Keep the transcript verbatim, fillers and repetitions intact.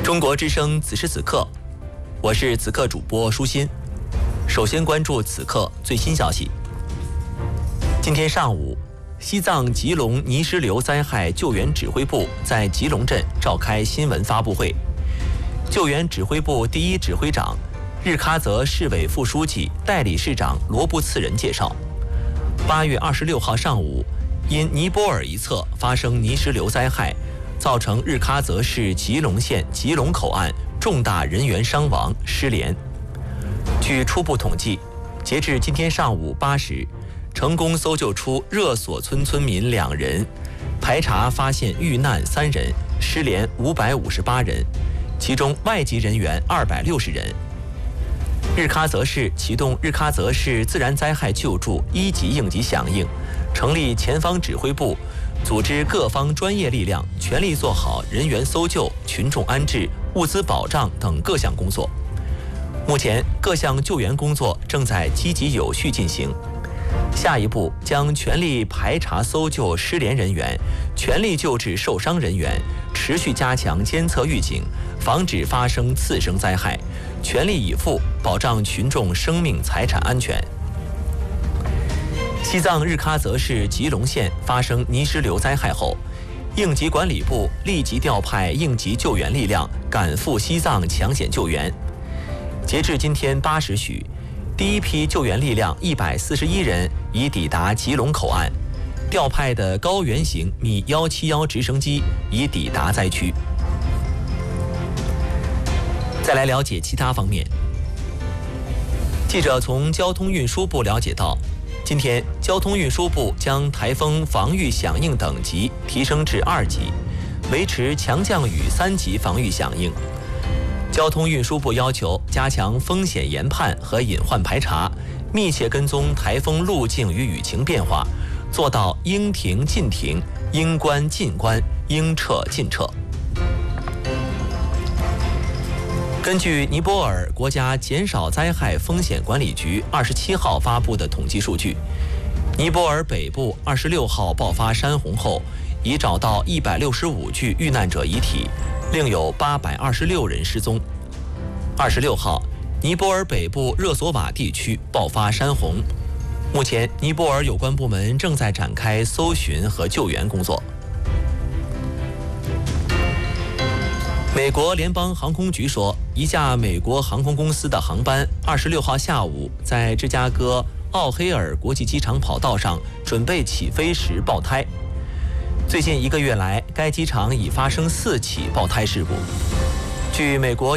中国之声此时此刻，我是此刻主播舒心。首先关注此刻最新消息。今天上午，西藏吉隆泥石流灾害救援指挥部在吉隆镇召开新闻发布会。救援指挥部第一指挥长、日喀则市委副书记、代理市长罗布次仁介绍，八月二十六号上午，因尼泊尔一侧发生泥石流灾害，造成日喀则市吉隆县吉隆口岸重大人员伤亡失联。据初步统计，截至今天上午八时，成功搜救出热索村村民两人，排查发现遇难三人，失联五百五十八人，其中外籍人员二百六十人。日喀则市启动日喀则市自然灾害救助一级应急响应，成立前方指挥部，组织各方专业力量，全力做好人员搜救、群众安置、物资保障等各项工作。目前，各项救援工作正在积极有序进行。下一步将全力排查搜救失联人员，全力救治受伤人员，持续加强监测预警，防止发生次生灾害，全力以赴保障群众生命财产安全。西藏日喀则市吉隆县发生泥石流灾害后，应急管理部立即调派应急救援力量赶赴西藏抢险救援。截至今天八时许，第一批救援力量一百四十一人已抵达吉隆口岸，调派的高原型米一七一直升机已抵达灾区。再来了解其他方面。记者从交通运输部了解到，今天交通运输部将台风防御响应等级提升至二级，维持强降雨三级防御响应。交通运输部要求加强风险研判和隐患排查，密切跟踪台风路径与雨情变化，做到应停尽停、应关尽关、应撤尽撤。根据尼泊尔国家减少灾害风险管理局二十七号发布的统计数据，尼泊尔北部二十六号爆发山洪后，已找到一百六十五具遇难者遗体，另有八百二十六人失踪。二十六号，尼泊尔北部热索瓦地区爆发山洪，目前尼泊尔有关部门正在展开搜寻和救援工作。美国联邦航空局说，一架美国航空公司的航班二十六号下午在芝加哥奥黑尔国际机场跑道上准备起飞时爆胎。最近一个月来，该机场已发生四起爆胎事故。据美国